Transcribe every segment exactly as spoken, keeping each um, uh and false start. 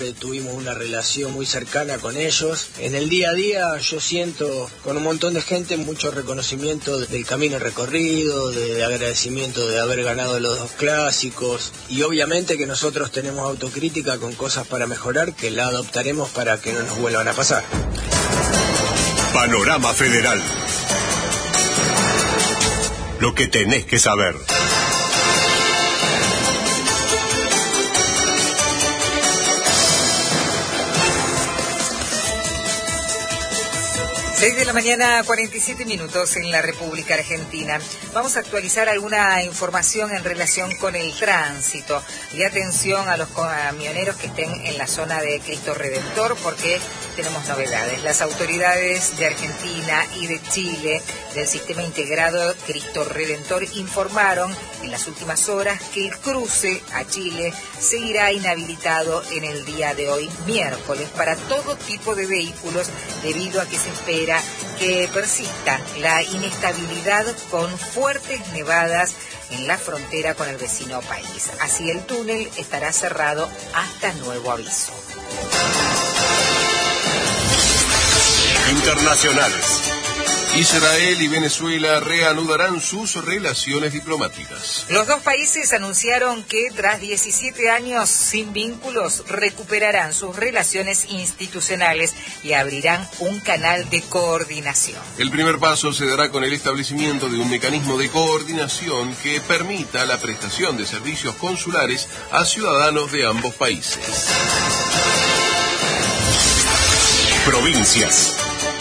Tuvimos una relación muy cercana con ellos. En el día a día yo siento con un montón de gente mucho reconocimiento del camino recorrido, de agradecimiento de haber ganado los dos clásicos, y obviamente que nosotros tenemos autocrítica con cosas para mejorar que la adoptaremos para que no nos vuelvan a pasar. Panorama Federal. Lo que tenés que saber. seis de la mañana, cuarenta y siete minutos en la República Argentina. Vamos a actualizar alguna información en relación con el tránsito. Y atención a los camioneros que estén en la zona de Cristo Redentor, porque tenemos novedades. Las autoridades de Argentina y de Chile del Sistema Integrado Cristo Redentor informaron en las últimas horas que el cruce a Chile seguirá inhabilitado en el día de hoy, miércoles, para todo tipo de vehículos, debido a que se espera que persista la inestabilidad con fuertes nevadas en la frontera con el vecino país. Así el túnel estará cerrado hasta nuevo aviso. Internacionales. Israel y Venezuela reanudarán sus relaciones diplomáticas. Los dos países anunciaron que tras diecisiete años sin vínculos recuperarán sus relaciones institucionales y abrirán un canal de coordinación. El primer paso se dará con el establecimiento de un mecanismo de coordinación que permita la prestación de servicios consulares a ciudadanos de ambos países. Provincias.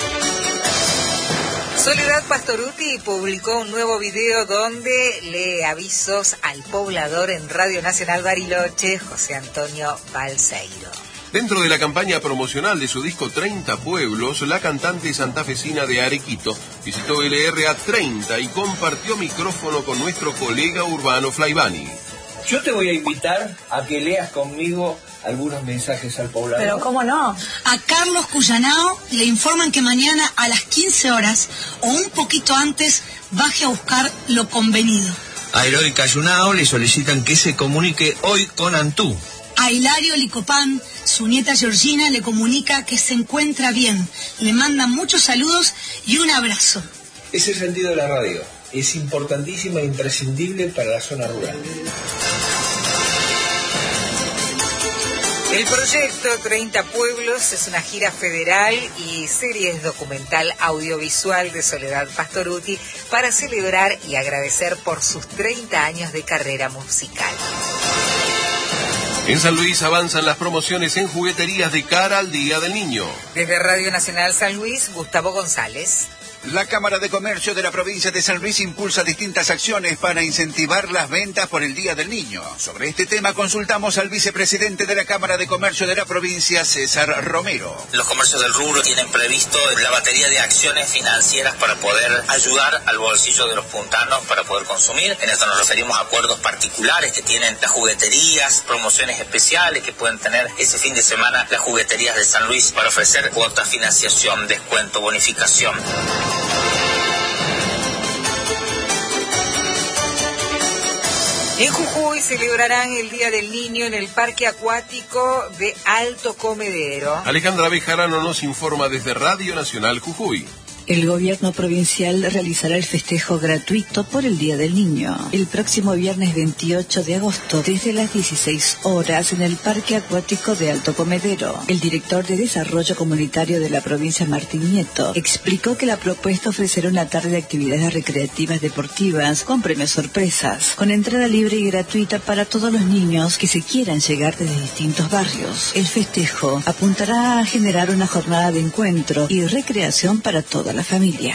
Soledad Pastorutti publicó un nuevo video donde lee avisos al poblador en Radio Nacional Bariloche, José Antonio Balseiro. Dentro de la campaña promocional de su disco treinta Pueblos, la cantante santafesina de Arequito visitó el R A treinta y compartió micrófono con nuestro colega urbano Flaivani. Yo te voy a invitar a que leas conmigo algunos mensajes al poblador. Pero cómo no. A Carlos Cuyanao le informan que mañana a las quince horas o un poquito antes baje a buscar lo convenido. A Eloy Cayunao le solicitan que se comunique hoy con Antú. A Hilario Licopán, su nieta Georgina le comunica que se encuentra bien. Le manda muchos saludos y un abrazo. Es el sentido de la radio. Es importantísima e imprescindible para la zona rural. El proyecto treinta Pueblos es una gira federal y series documental audiovisual de Soledad Pastorutti para celebrar y agradecer por sus treinta años de carrera musical. En San Luis avanzan las promociones en jugueterías de cara al Día del Niño. Desde Radio Nacional San Luis, Gustavo González. La Cámara de Comercio de la provincia de San Luis impulsa distintas acciones para incentivar las ventas por el Día del Niño. Sobre este tema consultamos al vicepresidente de la Cámara de Comercio de la provincia, César Romero. Los comercios del rubro tienen previsto la batería de acciones financieras para poder ayudar al bolsillo de los puntanos para poder consumir. En esto nos referimos a acuerdos particulares que tienen las jugueterías, promociones especiales que pueden tener ese fin de semana las jugueterías de San Luis para ofrecer cuotas, financiación, descuento, bonificación. En Jujuy celebrarán el Día del Niño en el Parque Acuático de Alto Comedero. Alejandra Bejarano nos informa desde Radio Nacional Jujuy. El gobierno provincial realizará el festejo gratuito por el Día del Niño el próximo viernes veintiocho de agosto desde las dieciséis horas en el Parque Acuático de Alto Comedero. El director de Desarrollo Comunitario de la provincia, Martín Nieto, explicó que la propuesta ofrecerá una tarde de actividades recreativas deportivas con premios sorpresas, con entrada libre y gratuita para todos los niños que se quieran llegar desde distintos barrios. El festejo apuntará a generar una jornada de encuentro y recreación para toda la familia.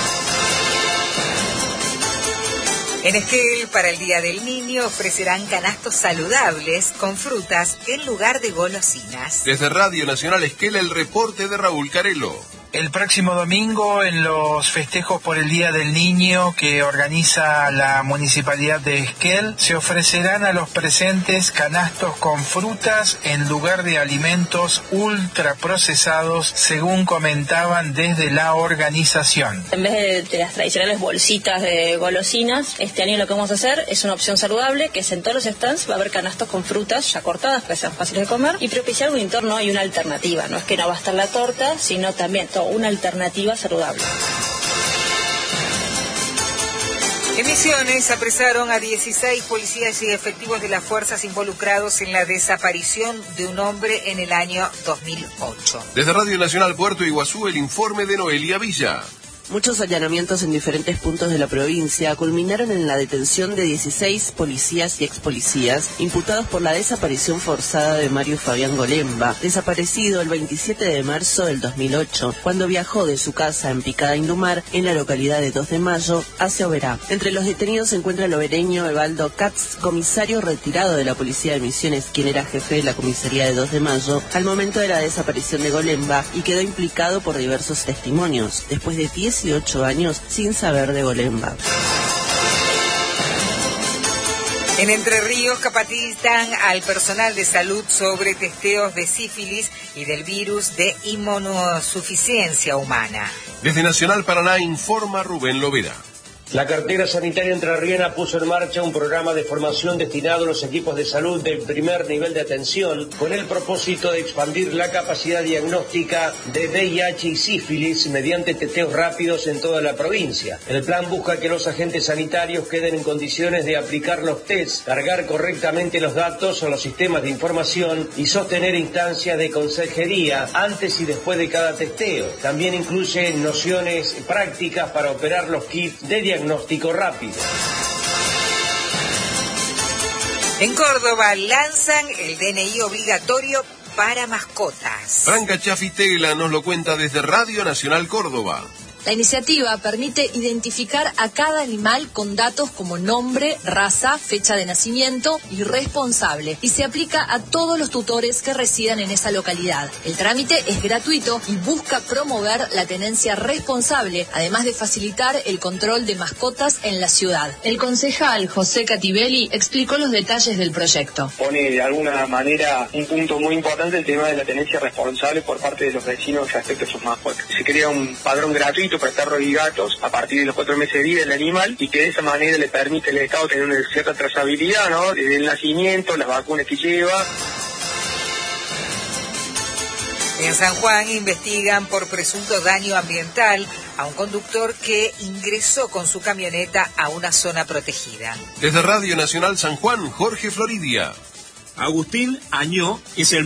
En Esquel, para el Día del Niño, ofrecerán canastos saludables con frutas en lugar de golosinas. Desde Radio Nacional Esquel, el reporte de Raúl Carelo. El próximo domingo, en los festejos por el Día del Niño que organiza la Municipalidad de Esquel, se ofrecerán a los presentes canastos con frutas en lugar de alimentos ultraprocesados, según comentaban desde la organización. En vez de, de las tradicionales bolsitas de golosinas, este año lo que vamos a hacer es una opción saludable, que es en todos los stands va a haber canastos con frutas ya cortadas, que sean fáciles de comer, y propiciar un entorno y una alternativa. No es que no va a estar la torta, sino también todo una alternativa saludable. En Misiones apresaron a dieciséis policías y efectivos de las fuerzas involucrados en la desaparición de un hombre en el año dos mil ocho. Desde Radio Nacional Puerto Iguazú, el informe de Noelia Villa. Muchos allanamientos en diferentes puntos de la provincia culminaron en la detención de dieciséis policías y expolicías imputados por la desaparición forzada de Mario Fabián Golemba, desaparecido el veintisiete de marzo del dos mil ocho, cuando viajó de su casa en Picada Indumar, en la localidad de dos de mayo, hacia Oberá. Entre los detenidos se encuentra el obereño Evaldo Katz, comisario retirado de la Policía de Misiones, quien era jefe de la comisaría de dos de mayo al momento de la desaparición de Golemba y quedó implicado por diversos testimonios, después de diez dieciocho años sin saber de Golemba. En Entre Ríos capacitan al personal de salud sobre testeos de sífilis y del virus de inmunosuficiencia humana. Desde Nacional Paraná informa Rubén Lovera. La cartera sanitaria entrerriana puso en marcha un programa de formación destinado a los equipos de salud del primer nivel de atención con el propósito de expandir la capacidad diagnóstica de V I H y sífilis mediante testeos rápidos en toda la provincia. El plan busca que los agentes sanitarios queden en condiciones de aplicar los tests, cargar correctamente los datos a los sistemas de información y sostener instancias de consejería antes y después de cada testeo. También incluye nociones prácticas para operar los kits de diagnóstico diagnóstico rápido. En Córdoba lanzan el D N I obligatorio para mascotas. Franca Chafitela nos lo cuenta desde Radio Nacional Córdoba. La iniciativa permite identificar a cada animal con datos como nombre, raza, fecha de nacimiento y responsable, y se aplica a todos los tutores que residan en esa localidad. El trámite es gratuito y busca promover la tenencia responsable, además de facilitar el control de mascotas en la ciudad. El concejal José Catibelli explicó los detalles del proyecto. Pone de alguna manera un punto muy importante el tema de la tenencia responsable por parte de los vecinos respecto a sus mascotas. Se crea un padrón gratuito para perros y gatos a partir de los cuatro meses de vida del animal, y que de esa manera le permite al Estado tener una cierta trazabilidad, ¿no?, desde el nacimiento, las vacunas que lleva. En San Juan investigan por presunto daño ambiental a un conductor que ingresó con su camioneta a una zona protegida. Desde Radio Nacional San Juan, Jorge Floridia. Agustín Añó es el